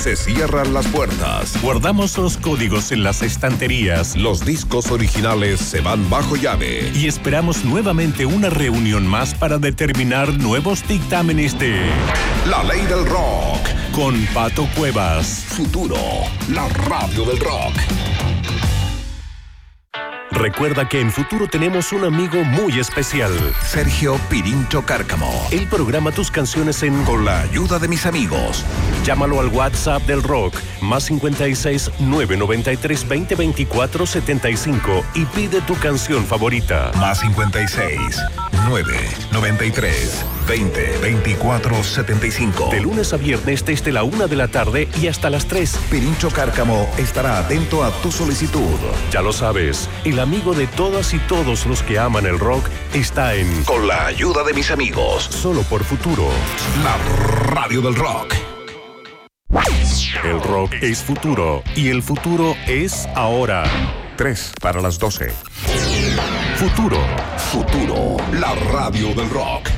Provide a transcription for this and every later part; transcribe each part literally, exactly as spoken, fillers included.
Se cierran las puertas. Guardamos los códigos en las estanterías. Los discos originales se van bajo llave. Y esperamos nuevamente una reunión más para determinar nuevos dictámenes de La Ley del Rock. Con Pato Cuevas. Futuro, la radio del rock. Recuerda que en Futuro tenemos un amigo muy especial. Sergio Pirincho Cárcamo. Él programa tus canciones en Con la ayuda de mis amigos. Llámalo al WhatsApp del rock, más cincuenta y seis, nueve noventa y tres, veinte, veinticuatro, setenta y cinco y pide tu canción favorita. Más cincuenta y seis, nueve noventa y tres, veinte, veinticuatro, setenta y cinco. De lunes a viernes desde la una de la tarde y hasta las tres. Pirincho Cárcamo estará atento a tu solicitud. Ya lo sabes, el amigo de todas y todos los que aman el rock está en Con la ayuda de mis amigos. Solo por Futuro. La radio del rock. El rock es futuro y el futuro es ahora. Tres para las doce. Futuro. Futuro, la radio del rock.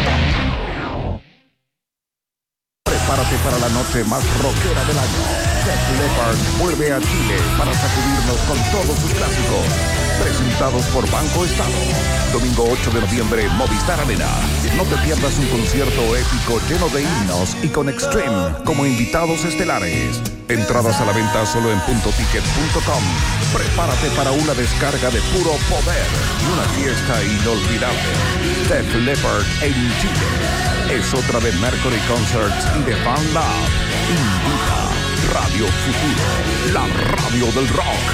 Prepárate para la noche más rockera del año. Def Leppard vuelve a Chile para sacudirnos con todos sus clásicos. Presentados por Banco Estado. Domingo ocho de noviembre, Movistar Arena. No te pierdas un concierto épico lleno de himnos y con Extreme como invitados estelares. Entradas a la venta solo en punto ticket punto com. Prepárate para una descarga de puro poder y una fiesta inolvidable. Def Leppard en Chile. Es otra de Mercury Concerts y de Fan Lab. Invita Radio Futuro, la radio del rock.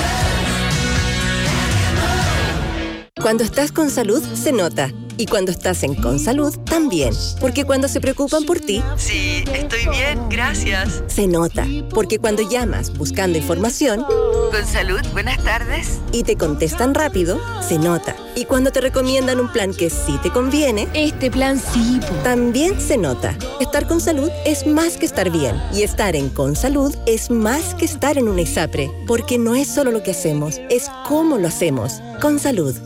Cuando estás con salud, se nota. Y cuando estás en Consalud, también. Porque cuando se preocupan por ti... Sí, estoy bien, gracias. Se nota. Porque cuando llamas buscando información... Consalud, buenas tardes. Y te contestan rápido, se nota. Y cuando te recomiendan un plan que sí te conviene... Este plan sí, po. También se nota. Estar con salud es más que estar bien. Y estar en Consalud es más que estar en una ISAPRE. Porque no es solo lo que hacemos, es cómo lo hacemos. Consalud.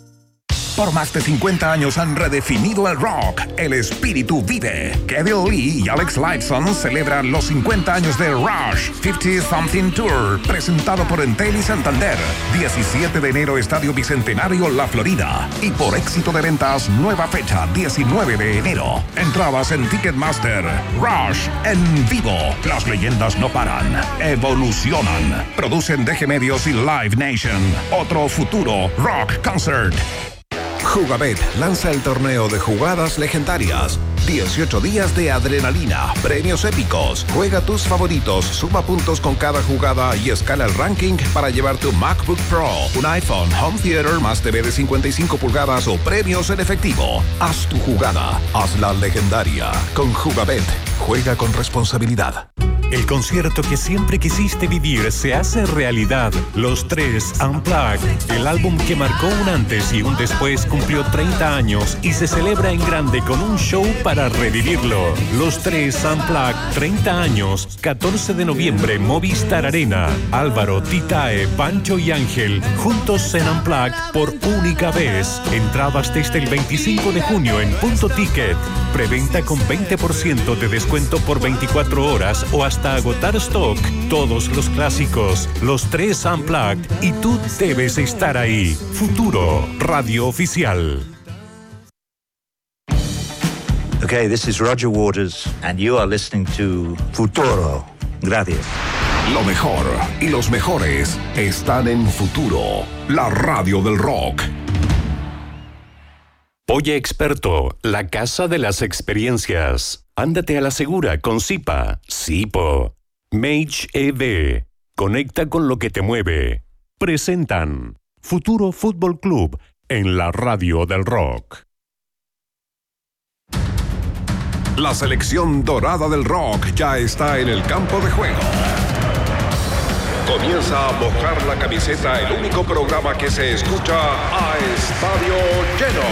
Por más de cincuenta años han redefinido el rock. El espíritu vive. Geddy Lee y Alex Lifeson celebran los cincuenta años de Rush cincuenta Something Tour, presentado por Entel y Santander. diecisiete de enero, Estadio Bicentenario, La Florida. Y por éxito de ventas, nueva fecha, diecinueve de enero. Entradas en Ticketmaster. Rush en vivo. Las leyendas no paran, evolucionan. Producen D G Medios y Live Nation. Otro futuro rock concert. Jugabet lanza el torneo de jugadas legendarias. dieciocho días de adrenalina, premios épicos. Juega tus favoritos, suma puntos con cada jugada y escala el ranking para llevar tu MacBook Pro, un iPhone, Home Theater más T V de cincuenta y cinco pulgadas o premios en efectivo. Haz tu jugada, hazla legendaria. Con Jugabet, juega con responsabilidad. El concierto que siempre quisiste vivir se hace realidad. Los Tres Unplugged, el álbum que marcó un antes y un después, cumplió treinta años y se celebra en grande con un show para revivirlo. Los Tres Unplugged, treinta años, catorce de noviembre, Movistar Arena. Álvaro, Titae, Pancho y Ángel, juntos en Unplugged por única vez. Entradas desde el veinticinco de junio en Punto Ticket. Preventa con veinte por ciento de descuento por veinticuatro horas o hasta agotar stock. Todos los clásicos, los Tres Unplugged, y tú debes estar ahí. Futuro, radio oficial. Okay, this is Roger Waters, and you are listening to Futuro. Gracias. Lo mejor y los mejores están en Futuro, la radio del rock. Oye Experto, la casa de las experiencias. Ándate a la segura con Zipa, Zipo. Mage E V. Conecta con lo que te mueve. Presentan Futuro Fútbol Club en la radio del rock. La selección dorada del rock ya está en el campo de juego. Comienza a mojar la camiseta, el único programa que se escucha a estadio lleno.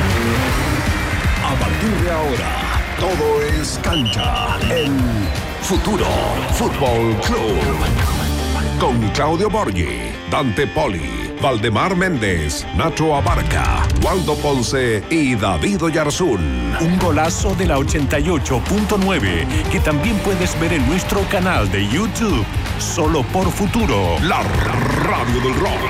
A partir de ahora, todo es cancha en Futuro Fútbol Club. Con Claudio Borghi, Dante Poli, Valdemar Méndez, Nacho Abarca, Waldo Ponce y David Oyarzún. Un golazo de la ochenta y ocho punto nueve que también puedes ver en nuestro canal de YouTube, solo por Futuro. La radio del rock.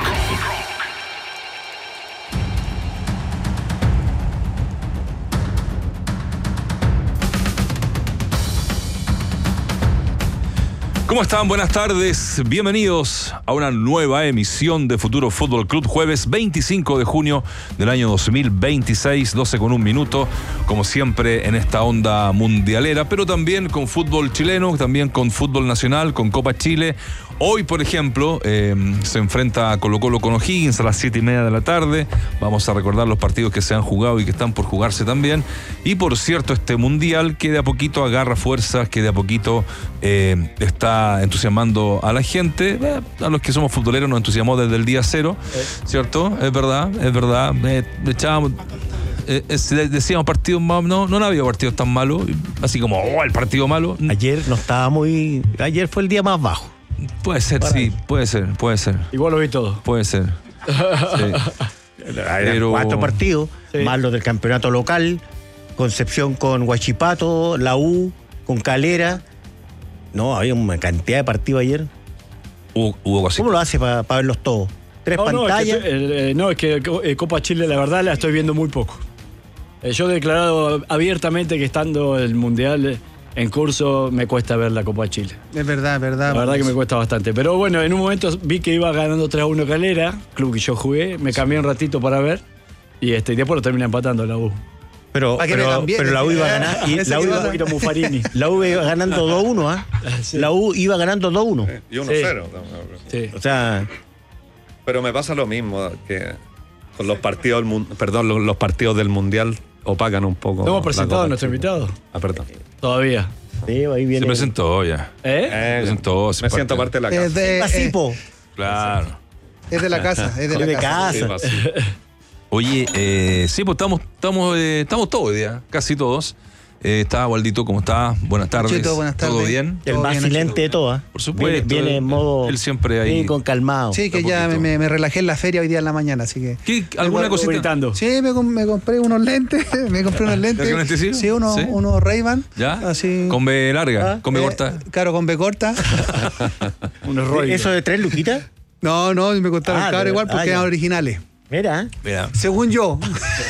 ¿Cómo están? Buenas tardes. Bienvenidos a una nueva emisión de Futuro Fútbol Club, jueves veinticinco de junio del año dos mil veintiséis, doce con un minuto, como siempre en esta onda mundialera, pero también con fútbol chileno, también con fútbol nacional, con Copa Chile. Hoy, por ejemplo, eh, se enfrenta Colo Colo con O'Higgins a las siete y media de la tarde. Vamos a recordar los partidos que se han jugado y que están por jugarse también. Y por cierto, este mundial que de a poquito agarra fuerzas, que de a poquito eh, está entusiasmando a la gente. Eh, a los que somos futboleros nos entusiasmó desde el día cero, ¿cierto? Es verdad, es verdad. Eh, echábamos... Eh, decíamos partidos más, no, no había partidos tan malos, así como, oh, el partido malo. Ayer no estaba muy... Ayer fue el día más bajo. Puede ser, Para sí, él. puede ser, puede ser. Igual lo vi todo. Puede ser. Sí. Pero... Cuatro partidos, sí. Más los del campeonato local, Concepción con Huachipato, la U con Calera. No, había una cantidad de partidos ayer. Hubo, hubo casi. ¿Cómo lo hace para pa verlos todos? ¿Tres no, pantallas? No, es que, eh, no, es que eh, Copa Chile, la verdad, la estoy viendo muy poco. Eh, yo he declarado abiertamente que estando el Mundial en curso me cuesta ver la Copa Chile. Es verdad, es verdad. La verdad que me cuesta bastante. Pero bueno, en un momento vi que iba ganando tres a uno Calera, club que yo jugué, me cambié un ratito para ver y este, y después lo terminé empatando la U. Pero, pero, pero la U iba a ganar. Y la U iba, la U iba ganando dos a uno, ¿ah? ¿eh? Sí. La U iba ganando dos a uno. Y uno cero. Sí. Sí. O sea. Pero me pasa lo mismo que con los partidos, perdón, los, los partidos del Mundial opacan un poco. ¿No hemos presentado a nuestro invitado? Ah, perdón. Todavía. Sí, ahí viene. Se presentó ya. ¿Eh? eh se presentó. Se me siento parte de la casa. Es de, Pasipo. Eh, claro. Es de la casa, es de es la de casa. casa. Sí, Oye, eh, sí, pues estamos, estamos, eh, estamos todos hoy día, casi todos. Eh, está Waldito, ¿cómo está? Buenas tardes. Chito, buenas tardes. ¿Todo bien? El Todo más bien, silente de todas. Por supuesto. Viene, viene en modo. Él siempre ahí. Viene con calmado. Sí, que ya me, me relajé en la feria hoy día en la mañana, así que. ¿Qué, ¿Alguna cosita? Gritando. Sí, me, me compré unos lentes. me compré unos lentes. ¿Lentes? Sí, unos, ¿Sí? unos Ray-Ban. ¿Ya? Así. ¿Con B larga? ¿Ah? ¿Con B eh, corta? Claro, con B corta. Unos rollos. ¿Eso de tres luquitas? No, no, me contaron Ah, caro igual porque ah, ya. eran originales. Mira. Mira. Según yo.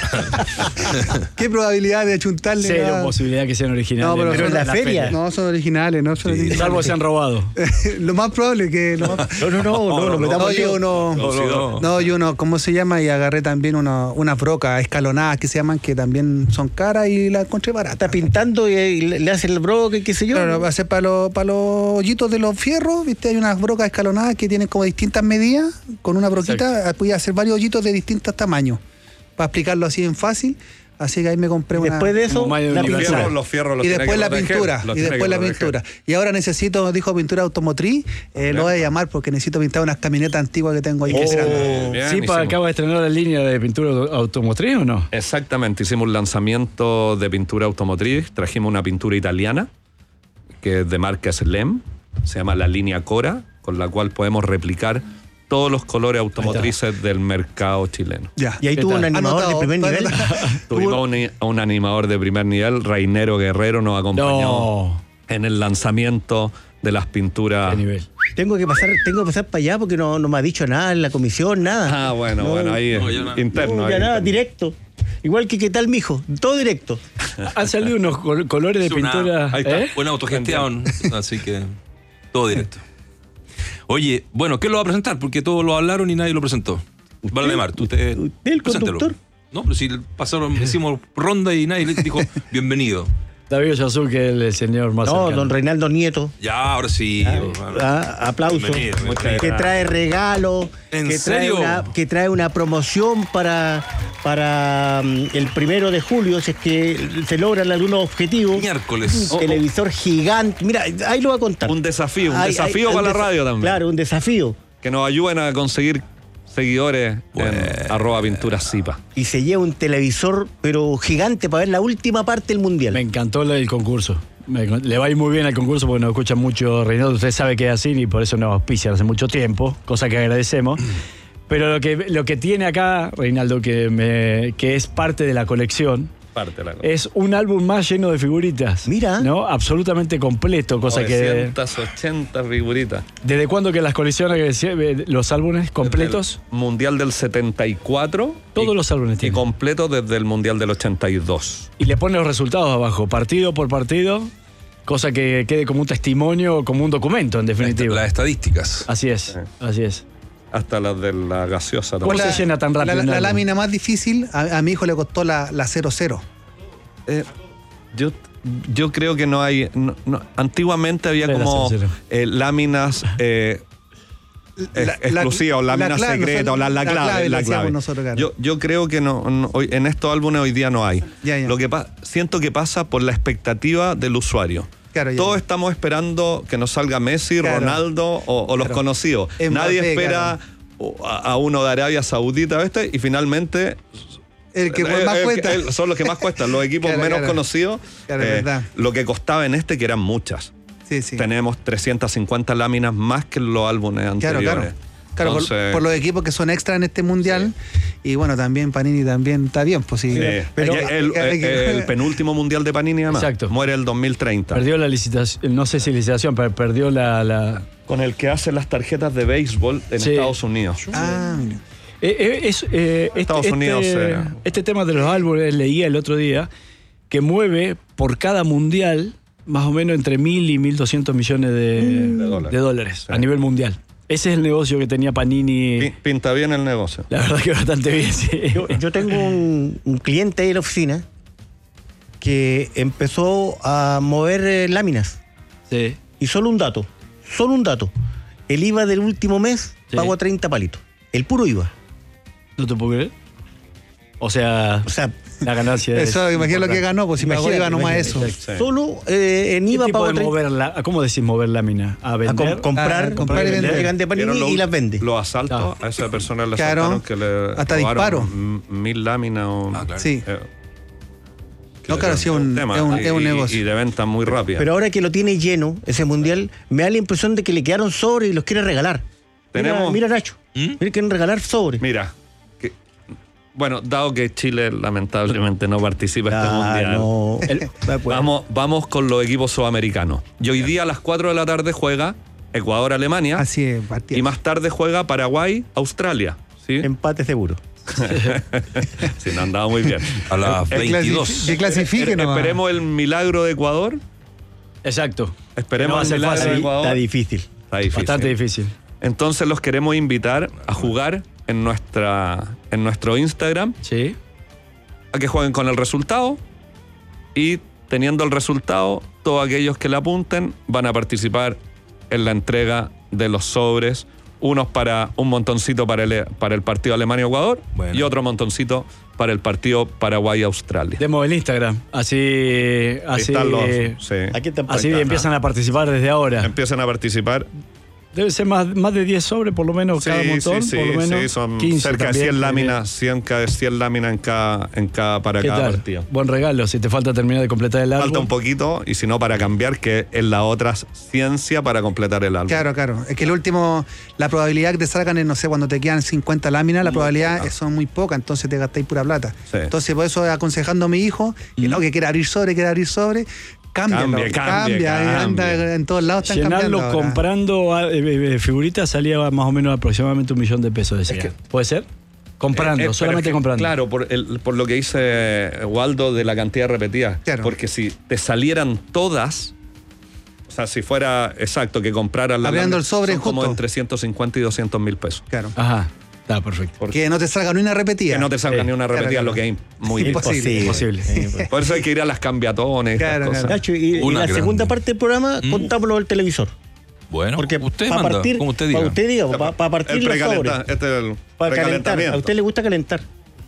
¿Qué probabilidad de achuntarle? Cero a... posibilidad que sean originales. No, pero, Pero en la, la feria. feria. No, son originales, no son Sí. originales. Salvo se han robado. Lo más probable es que. Lo más... No, no, no, no, no, me No, yo uno, No, no, no. no, yo uno, ¿cómo se llama? Y agarré también uno, unas brocas escalonadas que se llaman, que también son caras y las encontré baratas. Está pintando y, y le, le hace el broque, qué sé yo. Claro, va a ser para los, para los hoyitos de los fierros, ¿viste? Hay unas brocas escalonadas que tienen como distintas medidas. Con una broquita puedes hacer varios hoyitos de distintos tamaños. Para explicarlo así en fácil. Así que ahí me compré y una. después de eso, la la Los pintura. fierros, los fierros los Y tiene después que la proteger, pintura. los Y tiene después que la proteger. pintura. Y ahora necesito, dijo pintura automotriz. Eh, lo voy a llamar porque necesito pintar unas camionetas antiguas que tengo ahí. Oh. Que serán. Bien, ¿Sí, para hicimos- acaba de estrenar la línea de pintura automotriz o no? Exactamente, hicimos un lanzamiento de pintura automotriz, trajimos una pintura italiana que es de marca Slem, se llama la línea Cora, con la cual podemos replicar todos los colores automotrices del mercado chileno. Ya. Y ahí ¿Qué tuvo tal? un animador Anotado. de primer nivel. Tuvimos un, un animador de primer nivel, Reinero Guerrero, nos acompañó No. en el lanzamiento de las pinturas. ¿Qué nivel? Tengo que pasar, tengo que pasar para allá porque no, no me ha dicho nada en la comisión, nada. Ah, bueno, No, bueno, ahí no, es yo no. interno. No, ahí ya nada, interno. directo. Igual que qué tal, mijo, todo directo. Han salido unos col- colores de Es una- pintura. Ahí está. ¿eh? Buena autogestión. Así que todo directo. Oye, bueno, ¿qué lo va a presentar? Porque todos lo hablaron y nadie lo presentó. Valdemar, tú te. ¿Usted, el preséntelo. conductor? No, pero si pasaron, hicimos ronda y nadie le dijo bienvenido. David Oyarzún, que es el señor más No, cercano. don Reinaldo Nieto. Ya, ahora sí. bueno. Ah, aplauso. Bienvenido, muchas Que gracias. trae regalo, ¿En que trae, serio? una, que trae una promoción para, para um, el primero de julio, si es que se logran algunos objetivos. Miércoles. Un televisor gigante. Mira, ahí lo va a contar. Un desafío, un Ahí- desafío ahí- para un la desa- radio también. Claro, un desafío. Que nos ayuden a conseguir seguidores Bueno. en arroba pintura Zipa. Y se lleva un televisor, pero gigante, para ver la última parte del mundial. Me encantó el concurso. Me- le va a ir muy bien al concurso porque nos escucha mucho Reinaldo. Usted sabe que es así y por eso nos auspician hace mucho tiempo, cosa que agradecemos. Pero lo que, lo que tiene acá, Reinaldo, que, me, que es parte de la colección, Parte de la colección. es un álbum más lleno de figuritas. Mira. ¿No? Absolutamente completo, cosa que... novecientas ochenta figuritas. ¿Desde cuándo que las colecciona que decía, eh, los álbumes completos? Desde el Mundial del setenta y cuatro. Todos y, los álbumes Y tienen. completo desde el Mundial del ochenta y dos. Y le pone los resultados abajo, partido por partido, cosa que quede como un testimonio, como un documento, en definitiva. Las estadísticas. Así es, así es. Hasta las de la gaseosa ¿Cómo también. se llena tan rápido La, un la álbum? lámina más difícil, a, a mi hijo le costó la, la cero cero. Eh, yo, yo creo que no hay. No, no, antiguamente había Era como cero, cero. eh, láminas eh, La- ex- exclusivas o la- láminas la clave, secretas o la, la la clave. clave la la hacíamos clave. nosotros, claro. yo, yo creo que no, no, hoy, en estos álbumes hoy día no hay. Ya, ya. Lo que pa- siento que pasa por la expectativa del usuario. Claro, ya, Todos ya. estamos esperando que nos salga Messi, Claro. Ronaldo o, o los Claro. conocidos. Mbappé, Nadie espera a, a uno de Arabia Saudita, ¿viste? Y finalmente El que Eh, más eh, cuesta. eh, son los que más cuestan, los equipos Claro, menos claro. conocidos. Claro, eh, verdad. lo que costaba en este, que eran muchas. Sí, sí. Tenemos trescientas cincuenta láminas más que en los álbumes Claro, anteriores. claro. Claro, por- Entonces, por, los equipos que son extra en este mundial. Y bueno, también Panini también está bien, pues sí. sí. Pero Es que el, hay que- el penúltimo mundial de Panini, además, Exacto. muere el dos mil treinta. Perdió la licitación, no sé si licitación, pero perdió la... la... Con el que hacen las tarjetas de béisbol en Sí. Estados Unidos. Ah, mira. Eh, eh, es, eh, Estados este, Unidos, Este, eh. este tema de los álbumes, leía el otro día, que mueve por cada mundial más o menos entre mil y mil doscientos millones de, De dólares. de dólares Sí. a nivel mundial. Ese es el negocio que tenía Panini. Pi- Pinta bien el negocio. La verdad que bastante bien, sí. Yo tengo un, un cliente ahí en la oficina que empezó a mover eh, láminas. Sí. Y solo un dato, solo un dato. El I V A del último mes Sí. pagó treinta palitos. El puro I V A. ¿No te puedo creer? O sea, O sea, la ganancia es Eso, imagínate lo que ganó, pues si pagó imagínate, iba nomás imagínate. eso. Sí. solo eh, en ¿Qué I V A tipo pagó de treinta. mover la, ¿cómo decís mover lámina? ¿A A vender? com- comprar, Ah, comprar y vender. llegan de Panini ¿Vieron y los- las vende. Los asaltos Ah. a esa persona le Claro. asaltaron que le Hasta robaron disparo. m- mil láminas o... Ah, claro. Sí. eh, No, claro, sí, es un, tema, es un, y, es un y- negocio. y de venta muy rápida. Pero ahora que lo tiene lleno, ese mundial, me da la impresión de que le quedaron sobres y los quiere regalar. Mira, Tenemos- mira Nacho, ¿Mm? mira, quieren regalar sobres. Mira, que- bueno, dado que Chile lamentablemente no participa en este Ah, mundial, no. El- Pues, vamos, vamos con los equipos sudamericanos. Y hoy día a las cuatro de la tarde juega Ecuador-Alemania Así es, partido. y más tarde juega Paraguay-Australia. ¿Sí? empate seguro. Sí, no han dado muy bien. A las Eh, veintidós. Que clasifique Eh, nomás. Esperemos el milagro de Ecuador. Exacto. Esperemos No va a el ser milagro fácil. de Ecuador. Está difícil. Está difícil. Bastante difícil. Entonces los queremos invitar a jugar en, nuestra, en nuestro Instagram, Sí. a que jueguen con el resultado y teniendo el resultado, todos aquellos que le apunten van a participar en la entrega de los sobres, unos para un montoncito para el, para el partido Alemania-Ecuador Bueno. y otro montoncito para el partido Paraguay-Australia. Demos el Instagram. Así. Así, Están los- sí. Aquí está así empate. empiezan a participar desde ahora. Empiezan a participar. Debe ser más, más de diez sobres, por lo menos, cada montón. sí, por lo menos. sí, son quince cerca de también. cien láminas, cien, cada cien láminas en cada, en cada, para ¿Qué cada tal? partido. Buen regalo, si te falta terminar de completar el álbum. Falta un poquito, y si no, para cambiar, que es la otra ciencia para completar el álbum. Claro, claro. Es que el último, la probabilidad que te salgan es, no sé, cuando te quedan cincuenta láminas, la Muy probabilidad poca. es- son muy pocas, entonces te gastáis pura plata. Sí. Entonces, por eso aconsejando a mi hijo, que no, que quiere abrir sobre, quiere abrir sobre, cámbialo, Cambie, cambie, cambia, anda cambie. en todos lados están Llenarlo cambiando ahora. comprando ah, eh, eh, figuritas salía más o menos aproximadamente un millón de pesos. Decía. que- ¿Puede ser? Comprando, Eh, eh, solamente pero es que, comprando. Claro, por, el- por lo que dice Waldo de la cantidad repetida. Claro. Porque si te salieran todas, o sea, si fuera exacto que compraran la Abriendo el sobre son como justo. entre ciento cincuenta y doscientos mil pesos. Claro. Ajá, está perfecto. Porque Que no te salga ni una repetida. que no te salga Sí. ni una repetida, Claro, lo que claro. es muy Imposible. Imposible. Por eso hay que ir a las cambiatones, estas Claro, cosas. claro. Nacho, y, y Una la grande. segunda parte del programa, Mm. contámoslo del televisor. Bueno, Porque usted para manda, partir, como usted diga. para usted diga, para, para partir El los precalenta- sobres. este es el Para calentar. precalentamiento. A usted le gusta calentar.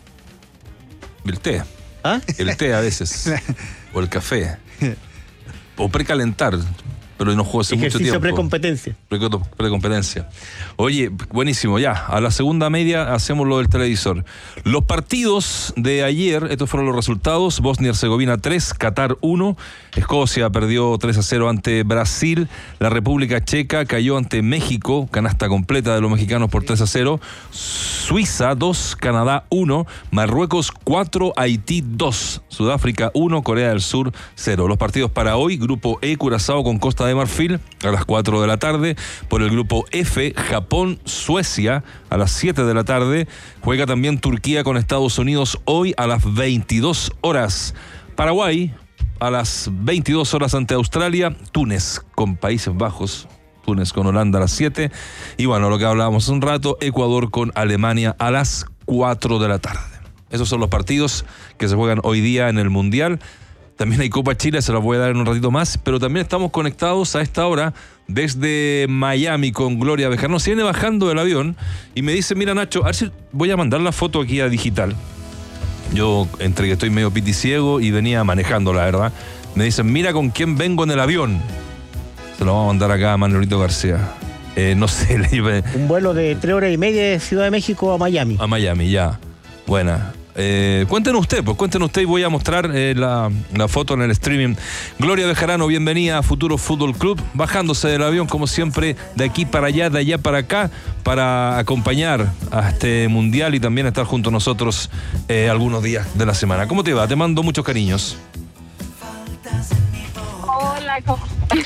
El té. ¿Ah? El té a veces. O el café. O precalentar. pero no jugó hace mucho tiempo. Ejercicio precompetencia. Precompetencia. Oye, buenísimo, ya. A la segunda media hacemos lo del televisor. Los partidos de ayer, estos fueron los resultados. Bosnia y Herzegovina tres, Qatar uno. Escocia perdió tres a cero ante Brasil. La República Checa cayó ante México, canasta completa de los mexicanos por tres a cero. Suiza dos, Canadá uno. Marruecos cuatro, Haití dos. Sudáfrica uno, Corea del Sur cero. Los partidos para hoy: Grupo E, Curazao con Costa de Marfil a las cuatro de la tarde. Por el Grupo F, Japón, Suecia a las siete de la tarde. Juega también Turquía con Estados Unidos hoy a las veintidós horas. Paraguay a las veintidós horas ante Australia. Túnez con Países Bajos. Túnez con Holanda a las siete. Y bueno, lo que hablábamos hace un rato, Ecuador con Alemania a las cuatro de la tarde. Esos son los partidos que se juegan hoy día en el Mundial. También hay Copa Chile, se los voy a dar en un ratito más, pero también estamos conectados a esta hora desde Miami con Gloria Bejarano. Se viene bajando del avión y me dice, mira Nacho, a ver si voy a mandar la foto aquí a digital. Yo, entre que estoy medio piticiego y venía manejando, la verdad, me dicen, mira con quién vengo en el avión. Se lo vamos a mandar acá a Manuelito García. Eh, no sé. Le... Un vuelo de tres horas y media de Ciudad de México a Miami. A Miami, ya. Buena. Eh, cuéntenos usted, pues cuéntenos usted y voy a mostrar eh, la, la foto en el streaming. Gloria Bejarano, bienvenida a Futuro Fútbol Club, bajándose del avión como siempre, de aquí para allá, de allá para acá, para acompañar a este mundial y también estar junto a nosotros eh, algunos días de la semana. ¿Cómo te va? Te mando muchos cariños. Hola, ¿cómo?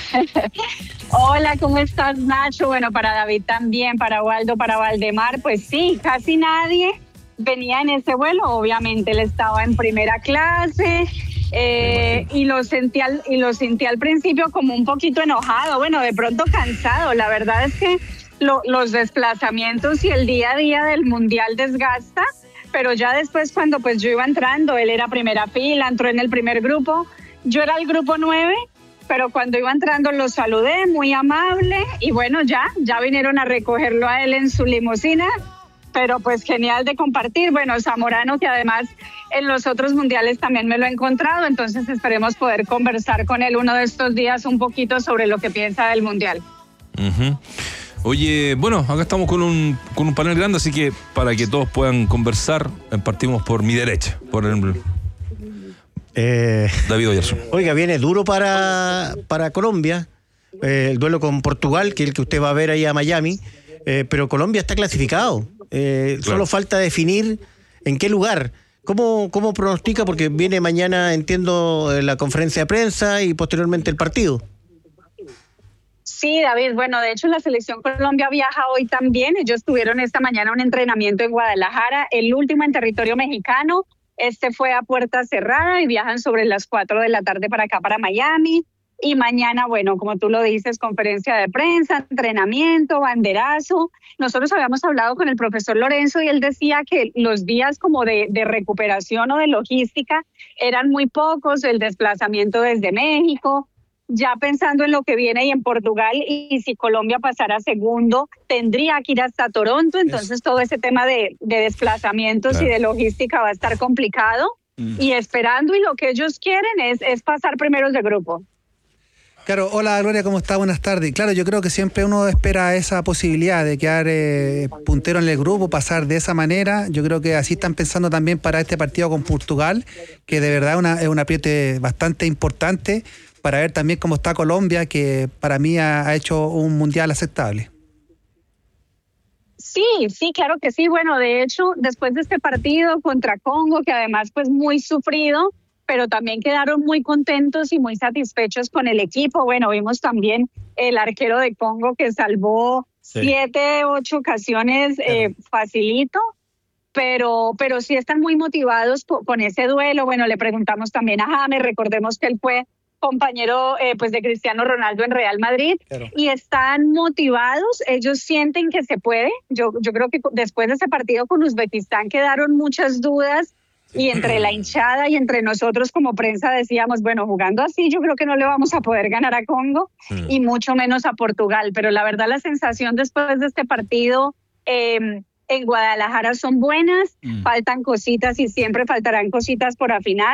Hola, ¿cómo estás, Nacho? Bueno, para David también, para Waldo, para Valdemar, pues sí, casi nadie venía en ese vuelo. Obviamente él estaba en primera clase eh, y lo sentí al, y lo sentí al principio como un poquito enojado, bueno, de pronto cansado. La verdad es que lo, los desplazamientos y el día a día del mundial desgasta, pero ya después cuando pues yo iba entrando, él era primera fila, entró en el primer grupo, yo era el grupo nueve, pero cuando iba entrando lo saludé, muy amable, y bueno, ya, ya vinieron a recogerlo a él en su limusina. Pero pues genial de compartir. Bueno, Zamorano, que además en los otros mundiales también me lo he encontrado, entonces esperemos poder conversar con él uno de estos días un poquito sobre lo que piensa del mundial. Uh-huh. Oye, bueno, acá estamos con un, con un panel grande, así que para que todos puedan conversar, partimos por mi derecha, por el... Eh, David Oyerson. Oiga, viene duro para, para Colombia, eh, el duelo con Portugal, que es el que usted va a ver ahí a Miami, eh, pero Colombia está clasificado. Eh, claro. Solo falta definir en qué lugar. ¿Cómo, cómo pronostica? Porque viene mañana, entiendo, la conferencia de prensa y posteriormente el partido. Sí, David. Bueno, de hecho la selección Colombia viaja hoy también. Ellos tuvieron esta mañana un entrenamiento en Guadalajara, el último en territorio mexicano. Este fue a puerta cerrada y viajan sobre las cuatro de la tarde para acá, para Miami. Y mañana, bueno, como tú lo dices, conferencia de prensa, entrenamiento, banderazo. Nosotros habíamos hablado con el profesor Lorenzo y él decía que los días como de, de recuperación o de logística eran muy pocos, el desplazamiento desde México. Ya pensando en lo que viene y en Portugal, y, y si Colombia pasara segundo, tendría que ir hasta Toronto, entonces todo ese tema de, de desplazamientos claro. y de logística va a estar complicado. Mm. Y esperando, y lo que ellos quieren es, es pasar primeros de grupo. Claro, hola Gloria, ¿cómo está? Buenas tardes. Claro, yo creo que siempre uno espera esa posibilidad de quedar eh, puntero en el grupo, pasar de esa manera. Yo creo que así están pensando también para este partido con Portugal, que de verdad una, es un apriete bastante importante para ver también cómo está Colombia, que para mí ha, ha hecho un mundial aceptable. Sí, sí, claro que sí. Bueno, de hecho, después de este partido contra Congo, que además pues muy sufrido, pero también quedaron muy contentos y muy satisfechos con el equipo. Bueno, vimos también el arquero de Congo que salvó sí. siete, ocho ocasiones claro. eh, facilito, pero, pero sí están muy motivados po- con ese duelo. Bueno, le preguntamos también a James, recordemos que él fue compañero eh, pues de Cristiano Ronaldo en Real Madrid claro. y están motivados, ellos sienten que se puede. Yo, yo creo que después de ese partido con Uzbekistán quedaron muchas dudas. Y entre la hinchada y entre nosotros como prensa decíamos, bueno, jugando así yo creo que no le vamos a poder ganar a Congo mm. y mucho menos a Portugal. Pero la verdad la sensación después de este partido eh, en Guadalajara son buenas, mm. faltan cositas y siempre faltarán cositas por afinar.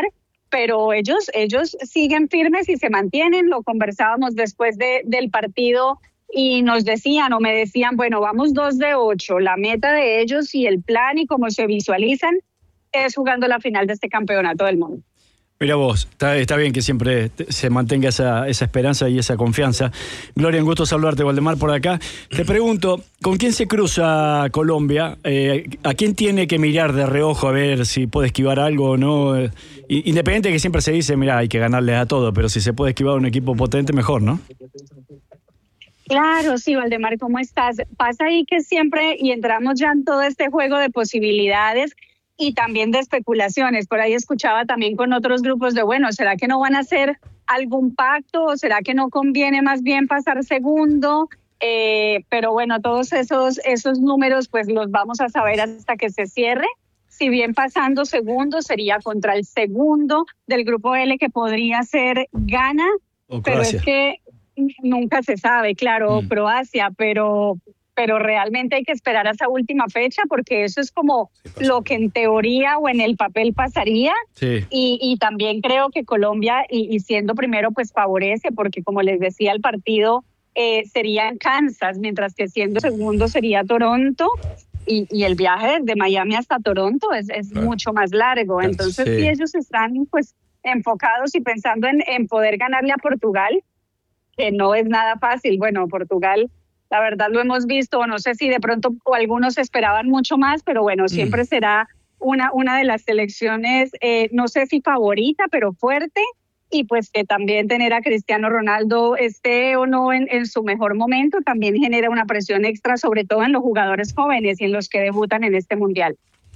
pero ellos, ellos siguen firmes y se mantienen. Lo conversábamos después de, del partido y nos decían o me decían, bueno, vamos dos de ocho, la meta de ellos y el plan y cómo se visualizan es jugando la final de este campeonato del mundo. Mira vos, está, está bien que siempre se mantenga esa, esa esperanza y esa confianza. Gloria, un gusto saludarte, Waldemar, por acá. Te pregunto, ¿con quién se cruza Colombia? Eh, ¿A quién tiene que mirar de reojo a ver si puede esquivar algo o no? Eh, independiente de que siempre se dice, mira, hay que ganarles a todo, pero si se puede esquivar un equipo potente, mejor, ¿no? Claro, sí, Waldemar, ¿cómo estás? Pasa ahí que siempre, y entramos ya en todo este juego de posibilidades y también de especulaciones. Por ahí escuchaba también con otros grupos de, bueno, ¿será que no van a hacer algún pacto o será que no conviene más bien pasar segundo? Eh, pero bueno, todos esos, esos números pues los vamos a saber hasta que se cierre. Si bien pasando segundo sería contra el segundo del grupo L, que podría ser Ghana, pero es que nunca se sabe, claro, mm. Croacia, pero... pero realmente hay que esperar a esa última fecha porque eso es como sí, lo que en teoría o en el papel pasaría. Sí. Y, y también creo que Colombia, y, y siendo primero, pues favorece, porque como les decía, el partido eh, sería en Kansas, mientras que siendo segundo sería Toronto, y, y el viaje de Miami hasta Toronto es, es claro. mucho más largo. Entonces sí. sí, ellos están pues enfocados y pensando en, en poder ganarle a Portugal, que no es nada fácil. Bueno, Portugal... La verdad lo hemos visto, no sé si de pronto o algunos esperaban mucho más, pero bueno, siempre mm. será una, una de las selecciones, eh, no sé si favorita, pero fuerte, y pues que también tener a Cristiano Ronaldo esté o no en, en su mejor momento, también genera una presión extra, sobre todo en los jugadores jóvenes y en los que debutan en este Mundial.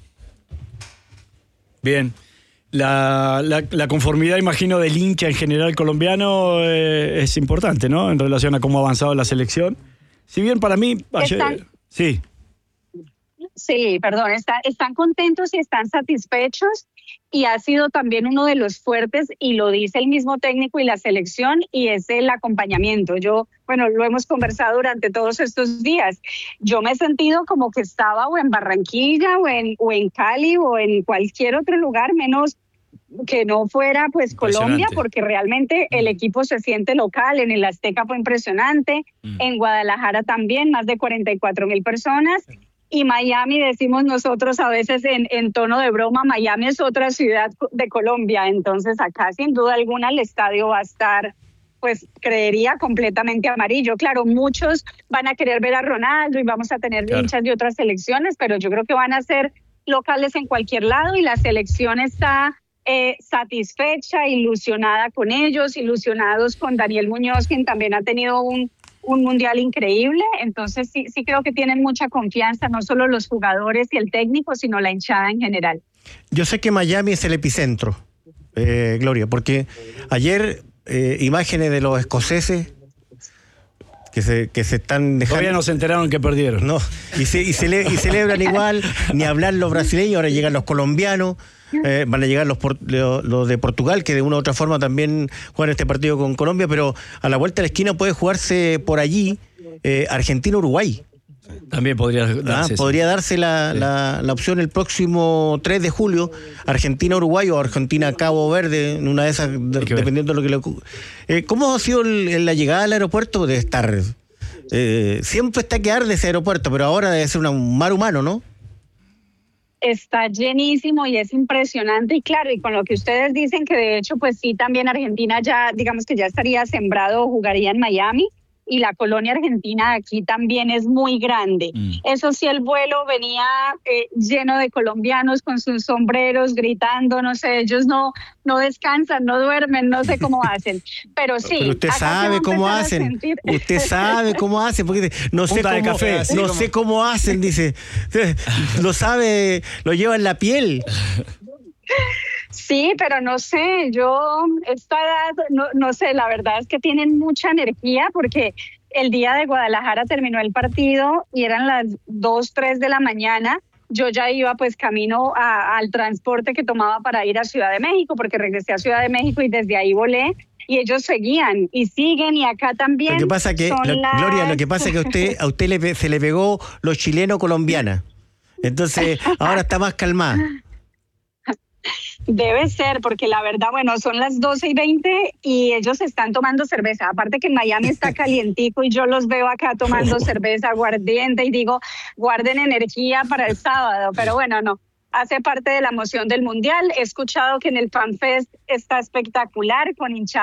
Bien. La, la, la conformidad, imagino, del hincha en general colombiano eh, es importante, ¿no? En relación a cómo ha avanzado la selección. Si bien para mí... Ayer, están, sí. Sí, perdón, está, están contentos y están satisfechos y ha sido también uno de los fuertes y lo dice el mismo técnico y la selección y es el acompañamiento. Yo, bueno, lo hemos conversado durante todos estos días. Yo me he sentido como que estaba o en Barranquilla o en, o en Cali o en cualquier otro lugar menos que no fuera pues Colombia, porque realmente el equipo se siente local. En el Azteca fue impresionante, mm. en Guadalajara también, más de cuarenta y cuatro mil personas, y Miami, decimos nosotros a veces en, en tono de broma, Miami es otra ciudad de Colombia, entonces acá sin duda alguna el estadio va a estar, pues creería, completamente amarillo. Claro, muchos van a querer ver a Ronaldo y vamos a tener claro. hinchas de otras selecciones, pero yo creo que van a ser locales en cualquier lado y la selección está... Eh, satisfecha, ilusionada con ellos, ilusionados con Daniel Muñoz, quien también ha tenido un, un mundial increíble. Entonces sí, sí creo que tienen mucha confianza, no solo los jugadores y el técnico, sino la hinchada en general. Yo sé que Miami es el epicentro, eh, Gloria, porque ayer eh, imágenes de los escoceses que se, que se están dejando... Todavía no se enteraron que perdieron. No, y, se, y, cele, y celebran igual, ni hablar los brasileños, ahora llegan los colombianos. Eh, van a llegar los, los, los de Portugal, que de una u otra forma también juegan este partido con Colombia, pero a la vuelta de la esquina puede jugarse por allí eh, Argentina-Uruguay. También podría darse, ah, podría darse la, sí. la, la opción el próximo tres de julio, Argentina-Uruguay o Argentina-Cabo Verde, en una de esas, de, dependiendo de lo que le ocurra. Eh, ¿Cómo ha sido el, la llegada al aeropuerto? Debe estar... Eh, siempre está que arde ese aeropuerto, pero ahora debe ser un mar humano, ¿no? Está llenísimo y es impresionante, y claro, y con lo que ustedes dicen que de hecho pues sí, también Argentina ya, digamos que ya estaría sembrado, jugaría en Miami, y la colonia argentina aquí también es muy grande. Mm. Eso sí, el vuelo venía eh, lleno de colombianos con sus sombreros, gritando, no sé, ellos no, no descansan, no duermen, no sé cómo hacen, pero sí. Pero usted sabe cómo hacen, usted sabe cómo hacen, porque no sé cómo, café, no sé cómo hacen, dice, lo sabe, lo lleva en la piel. Sí, pero no sé, yo, esta edad, no, no sé, la verdad es que tienen mucha energía porque el día de Guadalajara terminó el partido y eran las dos, tres de la mañana. Yo ya iba pues camino a, al transporte que tomaba para ir a Ciudad de México, porque regresé a Ciudad de México y desde ahí volé. Y ellos seguían y siguen, y acá también. Lo que pasa que, lo, las... Gloria, lo que pasa es que a usted, a usted le, se le pegó los chileno-colombiana. Entonces, ahora está más calmada. Debe ser, porque la verdad, bueno, son las doce y veinte y ellos están tomando cerveza. Aparte que en Miami está calientico y yo los veo acá tomando cerveza aguardiente y digo, guarden energía para el sábado. Pero bueno, no, hace parte de la emoción del Mundial. He escuchado que en el FanFest está espectacular, con hinchada